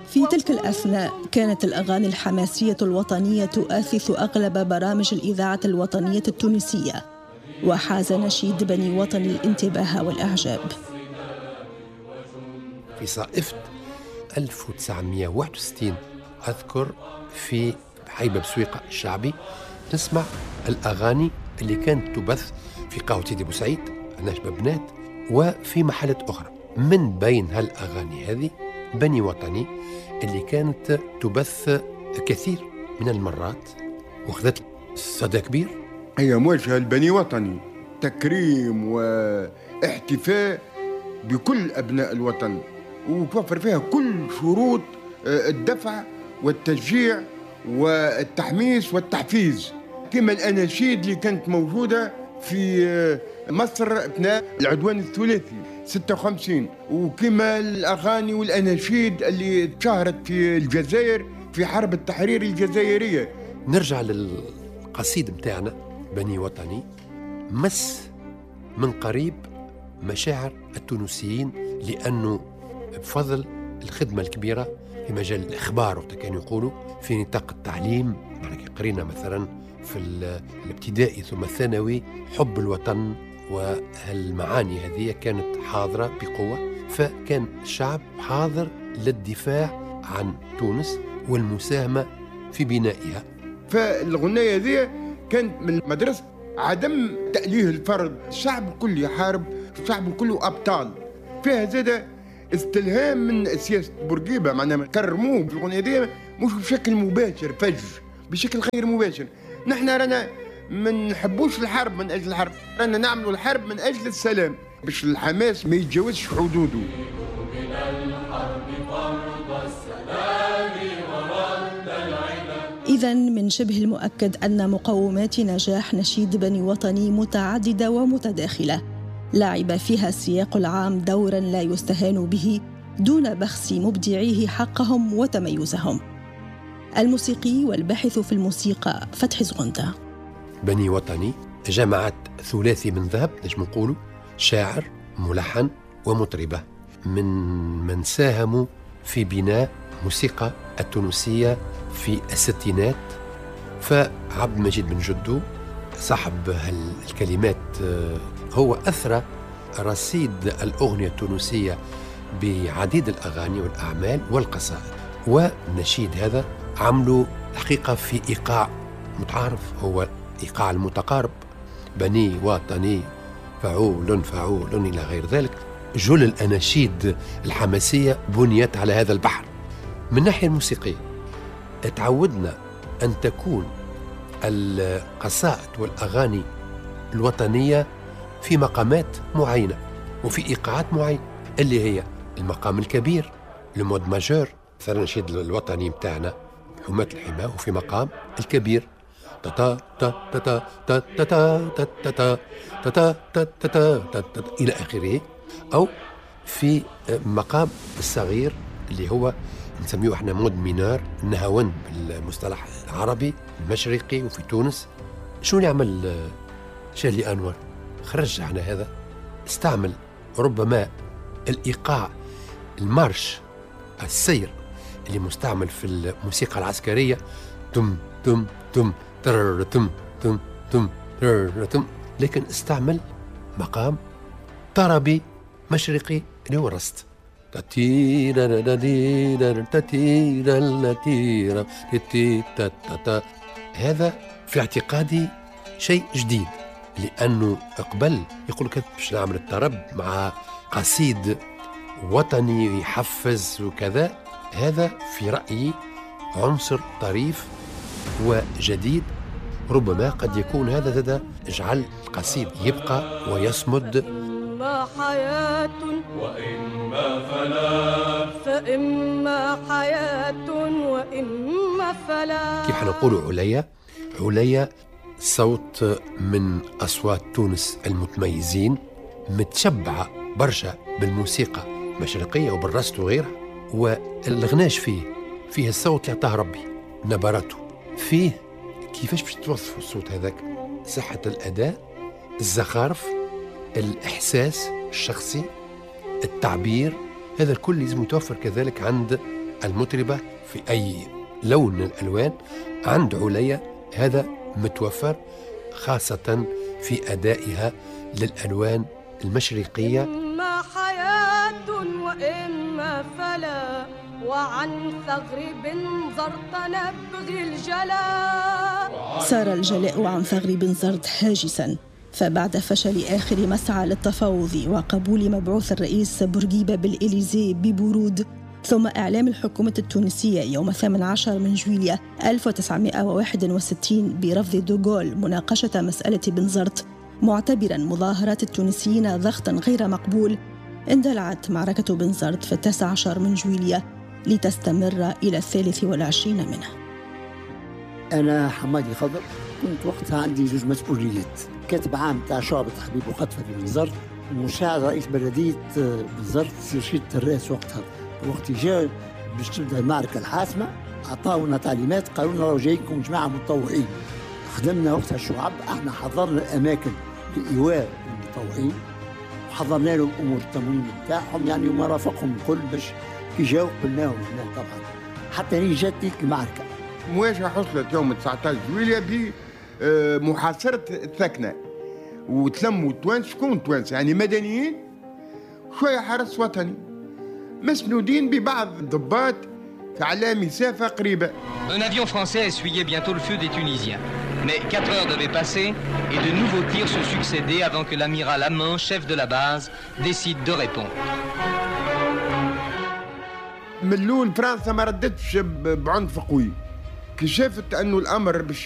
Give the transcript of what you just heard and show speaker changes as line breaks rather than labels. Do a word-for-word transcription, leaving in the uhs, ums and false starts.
في تلك الأثناء كانت الأغاني الحماسية الوطنية تؤثث أغلب برامج الإذاعة الوطنية التونسية، وحاز نشيد بني وطني الانتباه والإعجاب.
في صائفة ألف وتسعمائة وواحد وستين أذكر في حيبة بسويقة الشعبي نسمع الأغاني اللي كانت تبث في قهوة سيدي بوسعيد نشبة بنات وفي محلات أخرى. من بين هالأغاني هذه بني وطني اللي كانت تبث كثير من المرات وخذت صدى كبير.
هي موجهة لبني وطني، تكريم واحتفاء بكل أبناء الوطن، وتوفر فيها كل شروط الدفع والتشجيع والتحميس والتحفيز، كما الأناشيد اللي كانت موجودة في مصر أثناء العدوان الثلاثي ستة وخمسين، وكما الأغاني والأناشيد اللي اتشهرت في الجزائر في حرب التحرير الجزائرية.
نرجع للقصيد متاعنا بني وطني، مس من قريب مشاعر التونسيين، لأنه بفضل الخدمة الكبيرة في مجال الإخبار وقت كانوا يقولوا في نطاق التعليم. يعني قرينا مثلا في الابتدائي ثم الثانوي حب الوطن، والمعاني هذه كانت حاضرة بقوة، فكان الشعب حاضر للدفاع عن تونس والمساهمة في بنائها.
فالغنية هذه كانت من مدرسة عدم تأليه الفرد، الشعب الكل يحارب، الشعب كله أبطال. فيها زادة استلهام من سياسة بورقيبة، معناها كرموه في الغنية هذه مش بشكل مباشر، فج بشكل غير مباشر. نحن رانا ما نحبوش الحرب من أجل الحرب، رانا نعملوا الحرب من أجل السلام، باش الحماس ما يتجاوزش حدوده.
إذن من شبه المؤكد أن مقومات نجاح نشيد بني وطني متعددة ومتداخلة، لعب فيها السياق العام دورا لا يستهان به دون بخس مبدعيه حقهم وتميزهم. الموسيقي والباحث في الموسيقى فتحي زغنطة.
بني وطني جمعت ثلاثي من ذهب، نجم نقولوا شاعر ملحن ومطربة، من من ساهموا في بناء موسيقى التونسية في الستينات. فعبد المجيد بن جدو صاحب هالكلمات هو أثرى رصيد الأغنية التونسية بعديد الأغاني والأعمال والقصائد، والنشيد هذا عملوا الحقيقة في إيقاع متعارف، هو إيقاع المتقارب، بني وطني فعول فعول إلى غير ذلك. جل الأناشيد الحماسية بنيت على هذا البحر. من ناحية الموسيقية تعودنا أن تكون القصائد والأغاني الوطنية في مقامات معينة وفي إيقاعات معينة، اللي هي المقام الكبير المود ماجور. مثلا النشيد الوطني متاعنا حماة الحماة وفي مقام الكبير تا تا تا تا تا تا تا تا تا تا تا إلى آخره، أو في مقام الصغير اللي هو نسميه احنا مود مينار، النهاوند بالمصطلح العربي المشرقي. وفي تونس شو اللي عمل شالي أنور؟ خرج على هذا، استعمل ربما الإيقاع المارش السير اللي مستعمل في الموسيقى العسكرية، تم تم تم تر تم تم تم تر تم، لكن استعمل مقام طربي مشرقي اللي هو الرست. هذا في اعتقادي شيء جديد، لأنه قبل يقول لك باش نعمل الطرب مع قصيد وطني يحفز وكذا. هذا في رأيي عنصر طريف وجديد، ربما قد يكون هذا زاد اجعل القصيد يبقى ويصمد.
إما حياة وإما فلا، فإما حياة وإما فلا.
كيف حنقول عليا؟ عليا صوت من أصوات تونس المتميزين، متشبعة برشا بالموسيقى المشرقية وبالرست وغيرها، والغناش فيه فيه الصوت اللي عطاه ربي، نبراته فيه. كيفاش باش توصفوا الصوت هذاك؟ صحة الأداء، الزخارف، الإحساس الشخصي، التعبير، هذا الكل لازم يتوفر كذلك عند المطربة في أي لون من الألوان عند عليا هذا متوفر، خاصة في أدائها للألوان المشرقية.
إما حياة وإما فلا، وعن ثغر بنزرت تنبذ الجلاء.
سار الجلاء عن ثغر بنزرت هاجساً، فبعد فشل آخر مسعى للتفاوض وقبول مبعوث الرئيس بورقيبة بالإليزيه ببرود، ثم إعلام الحكومة التونسية يوم الثامن عشر من جويلية ألف وتسعمائة وواحد وستين برفض دوغول مناقشة مسألة بنزرت، معتبراً مظاهرات التونسيين ضغطاً غير مقبول، اندلعت معركة بنزرت في التاسع عشر من جويلية لتستمر إلى الثالث والعشرين منه.
أنا حمادي خضر، كنت وقتها عندي جوج مسؤوليات، كاتب عام تاع شعبة حبيب وخطفة بنزرت، ومساعد رئيس بلدية بنزرت رشيد الراس. وقتها وقت جاء باش تبدا المعركة الحاسمة، أعطاونا تعليمات، قالوا لنا راهو جايكم جماعة متطوعين. خدمنا وقتها الشعب، احنا حضرنا الأماكن لإيواء المتطوعين، وحضرنا لهم أمور التموين بتاعهم يعني، وما رافقهم الكل باش كي جاوا قبلناهم هنا طبعا. حتى هي جات تلك المعركة.
مواجهة حصلت يوم تسعة عشر جويلية بمحاصرة الثكنة، وتلموا التوانس، شكون توانس يعني مدنيين، شوية حرس وطني مسنودين ببعض الضباط على مسافة قريبة.
Un avion français essuyait bientôt le feu des Tunisiens. Mais quatre heures devaient passer et de nouveaux tirs se succédaient avant que l'amiral Hamon, chef de la base, décide de répondre.
من الأول فرنسا ما ردتش بعنف قوي، كي شافت أنه الأمر باش